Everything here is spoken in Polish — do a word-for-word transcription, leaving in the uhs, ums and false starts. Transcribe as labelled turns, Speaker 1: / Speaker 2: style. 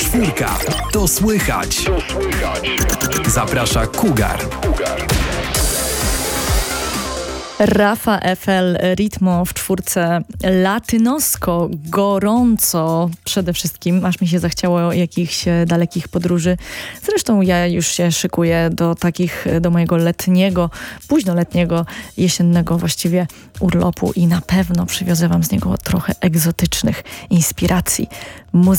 Speaker 1: Czwórka. To słychać. Zaprasza Kugar.
Speaker 2: Rafa Eiffel, Ritmo w czwórce, latynosko, gorąco przede wszystkim, aż mi się zachciało jakichś dalekich podróży. Zresztą ja już się szykuję do takich, do mojego letniego, późnoletniego, jesiennego właściwie urlopu i na pewno przywiozę wam z niego trochę egzotycznych inspiracji.